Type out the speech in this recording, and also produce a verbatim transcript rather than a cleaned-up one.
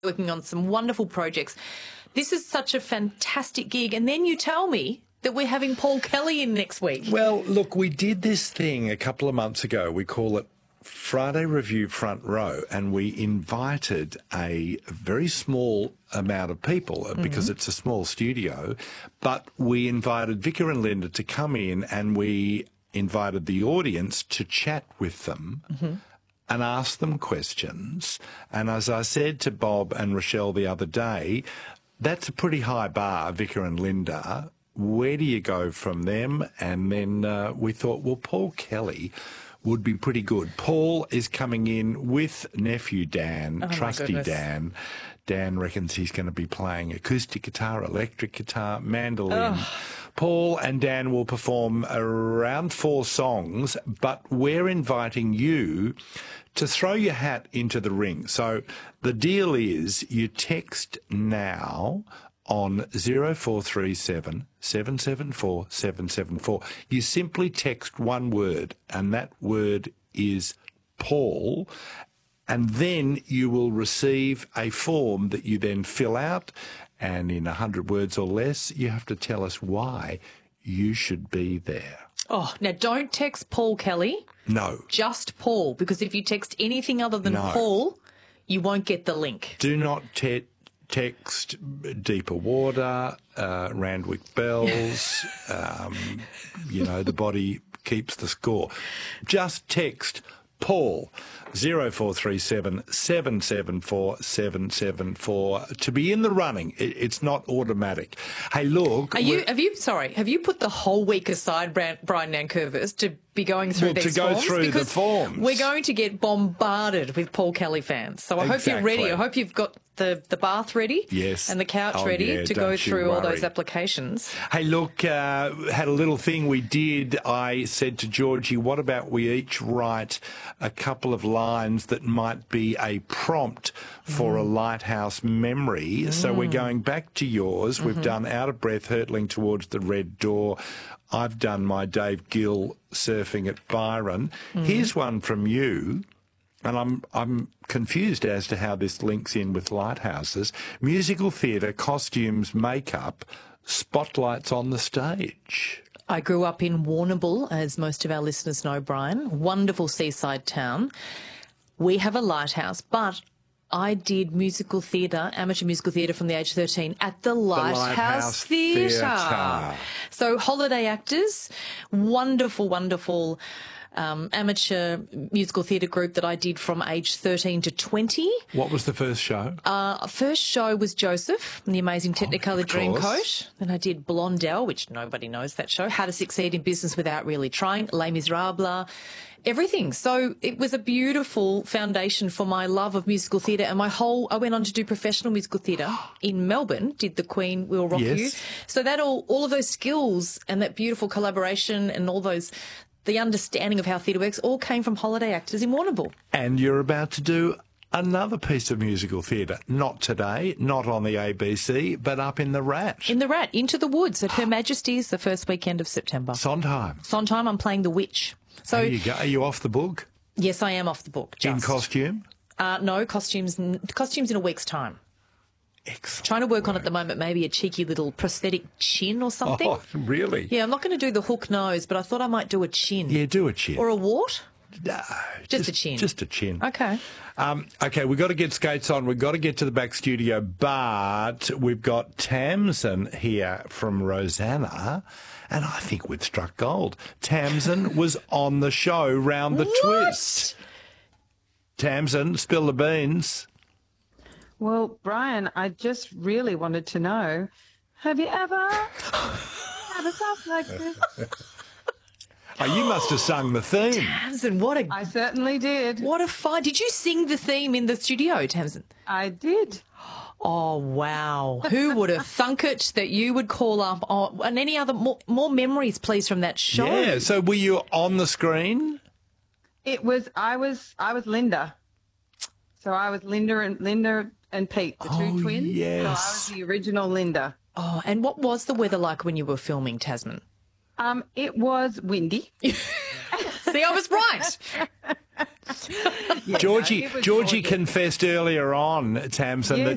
working on some wonderful projects. This is such a fantastic gig. And then you tell me that we're having Paul Kelly in next week. Well, look, we did this thing a couple of months ago. We call it Friday Review Front Row, and we invited a very small amount of people because mm-hmm. it's a small studio, but we invited Vicar and Linda to come in, and we invited the audience to chat with them mm-hmm. and ask them questions. And as I said to Bob and Rochelle the other day, that's a pretty high bar, Vicar and Linda. Where do you go from them? And then uh, we thought, well, Paul Kelly would be pretty good. Paul is coming in with nephew Dan, oh trusty Dan. Dan reckons he's going to be playing acoustic guitar, electric guitar, mandolin. Oh. Paul and Dan will perform around four songs, but we're inviting you to throw your hat into the ring. So the deal is you text now on zero four three seven, seven seven four, seven seven four. You simply text one word, and that word is Paul, and then you will receive a form that you then fill out, and in one hundred words or less, you have to tell us why you should be there. Oh, now don't text Paul Kelly. No. Just Paul, because if you text anything other than no. Paul, you won't get the link. Do not text. Text Deeper Water, uh, Randwick Bells, um, you know, the body keeps the score. Just text Paul, zero four three seven, seven seven four, seven seven four to be in the running. It, it's not automatic. Hey, look. Are you, have you, sorry, have you put the whole week aside, Brian Nankervis, to be going through well, these to go forms? through because the forms. We're going to get bombarded with Paul Kelly fans. So I exactly. hope you're ready. I hope you've got the, the bath ready. Yes. And the couch oh, ready yeah, to go through worry. all those applications. Hey, look, uh, had a little thing we did. I said to Georgie, what about we each write a couple of lines that might be a prompt for mm. a lighthouse memory? Mm. So we're going back to yours. Mm-hmm. We've done Out of Breath, Hurtling Towards the Red Door. I've done my Dave Gill surfing at Byron. Mm. Here's one from you. And I'm I'm confused as to how this links in with lighthouses. Musical theatre, costumes, makeup, spotlights on the stage. I grew up in Warrnambool, as most of our listeners know, Brian. Wonderful seaside town. We have a lighthouse, but I did musical theatre, amateur musical theatre from the age of thirteen at the Lighthouse, the Lighthouse Theatre. Theatre. So holiday actors, wonderful, wonderful Um, amateur musical theatre group that I did from age thirteen to twenty. What was the first show? Uh, first show was Joseph and the Amazing Technicolor oh, Dreamcoat. Then I did Blondel, which nobody knows that show. How to Succeed in Business Without Really Trying. Les Miserables. Everything. So it was a beautiful foundation for my love of musical theatre, and my whole, I went on to do professional musical theatre in Melbourne, did The Queen Will Rock yes. You. So that all, all of those skills and that beautiful collaboration and all those, the understanding of how theatre works all came from holiday actors in Warrnambool. And you're about to do another piece of musical theatre. Not today, not on the A B C, but up in the Rat. In the Rat, Into the Woods at Her Majesty's the first weekend of September. Sondheim. Sondheim, I'm playing the witch. So there you go. Are you off the book? Yes, I am off the book. Just. In costume? Uh, no, costumes costumes in a week's time. Excellent. Trying to work on at the moment maybe a cheeky little prosthetic chin or something. Oh, really? Yeah, I'm not going to do the hook nose, but I thought I might do a chin. Yeah, do a chin. Or a wart? No, just, just a chin. Just a chin. Okay. Um, okay, we've got to get skates on. We've got to get to the back studio, but we've got Tamsin here from Rosanna, and I think we've struck gold. Tamsin was on the show Round the what? Twist. Tamsin, spill the beans. Well, Brian, I just really wanted to know, have you ever had a stuff like this? Oh, you must have sung the theme. Tamsin, what a... I certainly did. What a fun... Did you sing the theme in the studio, Tamsin? I did. Oh, wow. Who would have thunk it that you would call up... Oh, and any other... More, more memories, please, from that show. Yeah, so were you on the screen? It was... I was I was Linda. So I was Linda and Linda and Pete, the two oh, twins. yes. So I was the original Linda. Oh, and what was the weather like when you were filming, Tasman? Um, it was windy. See, I was right. yeah, Georgie, no, Georgie gorgeous. confessed earlier on, Tamsin, yes.